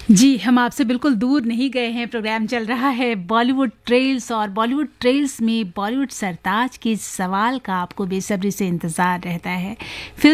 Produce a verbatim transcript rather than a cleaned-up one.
जी, हम आपसे बिल्कुल दूर नहीं गए हैं। प्रोग्राम चल रहा है बॉलीवुड ट्रेल्स और बॉलीवुड ट्रेल्स में बॉलीवुड सरताज के सवाल का आपको बेसब्री से इंतज़ार रहता है। फ़िल्म